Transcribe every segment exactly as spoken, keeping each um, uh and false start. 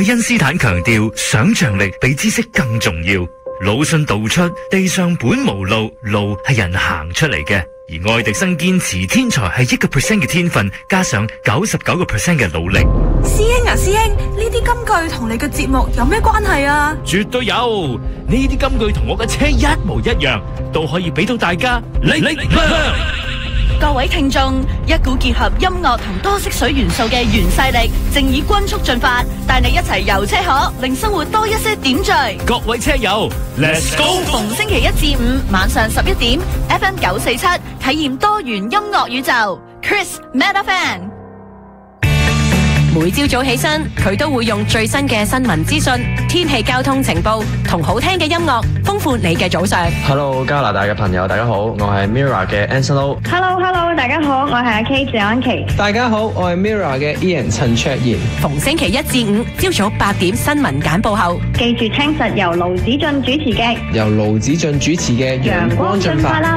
因斯坦強調，想象力比知識更重要。魯迅道出，地上本無路，路係人行出嚟嘅。而愛迪生堅持，天才係一個 percent 嘅天分，加上九十九個 percent 嘅努力。 師兄啊，師兄，呢啲金句同你嘅節目有咩關係啊？ 絕對有，呢啲金句同我嘅車一模一樣，都可以俾到大家力力量。 各位聽眾，一股結合音樂同多色水元素嘅原勢力，正以均速進發，帶你一齊遊車河，令生活多一些點綴。 各位車友 ，Let's go！ 逢星期一至五晚上十一點 ，F M 九四七，體驗多元音樂宇宙。Chris Meta Fan。 每朝早起身，佢都會用最新嘅新聞資訊、天氣、交通情報同好聽嘅音樂，豐富你嘅早上。 Hello， 加拿大嘅朋友，大家好，我係 Mirror 嘅 Anselo。Hello，Hello， 大家好，我係阿 K 謝安琪。 大家好，我係 Mirror 嘅 Ian 陳卓賢。 逢星期一至五朝早八點新聞簡報後， 記住聽實由盧子俊主持嘅， 由盧子俊主持嘅陽光進化啦。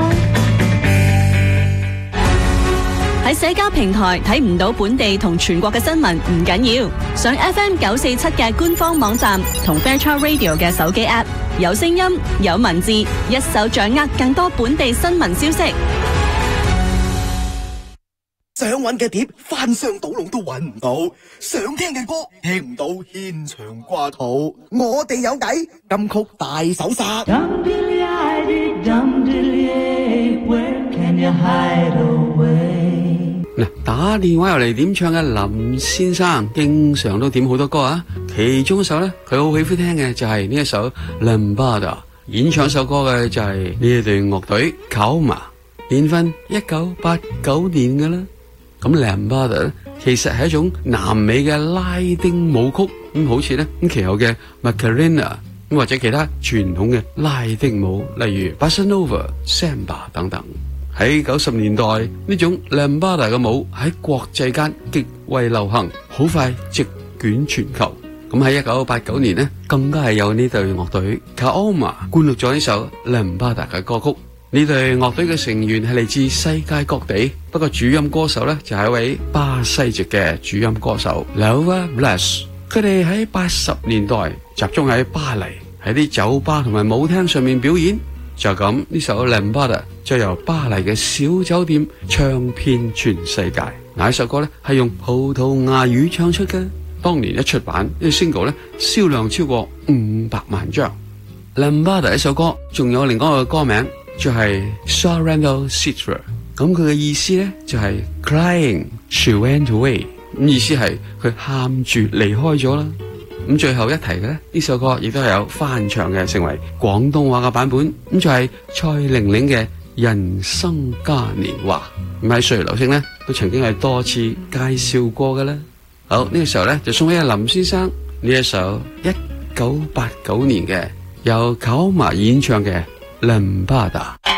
喺社交平台睇唔到本地同全國嘅新聞唔緊要，上 F M 九四七嘅官方網站同 Fairchild Radio 嘅手機 App， 有聲音有文字，一手掌握更多本地新聞消息。 想揾嘅碟翻箱倒籠都揾唔到，想聽嘅歌聽唔到，牽腸掛肚。我哋有計，金曲大搜殺。 嗱，打電話入嚟點唱嘅林先生，經常都點好多歌啊。其中一首咧，佢好喜歡聽嘅就係呢一首 Lambada。演唱首歌嘅就係呢一隊樂隊 Kaoma， 年份一九八九年嘅啦。咁 Lambada 咧，其實係一種南美嘅拉丁舞曲，咁好似咧咁其後嘅 Macarena， 咁或者其他傳統嘅拉丁舞，例如 Bossa Nova、Samba 等等。喺九十年代，呢種 Lambada 嘅舞喺國際間極為流行，好快席捲全球。咁喺一九八九年呢，更加係有呢隊樂隊 Kaoma 灌錄咗呢首 Lambada 嘅歌曲。呢隊樂隊嘅成員係嚟自世界各地，不過主音歌手呢就係一位巴西籍嘅主音歌手 Laura Bless。佢哋喺八十年代集中喺巴黎，喺啲酒吧同埋舞廳上面表演。就咁呢首 Lambada 就由巴黎嘅小酒店唱遍全世界。嗱，呢首歌咧係用葡萄牙語唱出嘅，當年一出版呢個 single 咧銷量超過五百萬張。Lambada 呢首歌仲有另外一個歌名就係 Chorando Citra， 咁佢嘅意思咧就係 Crying She Went Away， 咁意思係佢喊住離開咗啦。咁最後一提嘅咧，呢首歌亦都係有翻唱嘅，成為廣東話嘅版本。咁就係蔡玲玲嘅《人生嘉年華》。咁喺歲月留聲咧，都曾經係多次介紹過嘅啦。好，呢個時候咧就送俾阿林先生呢一首一九八九年嘅由Kaoma演唱嘅《Lambada》。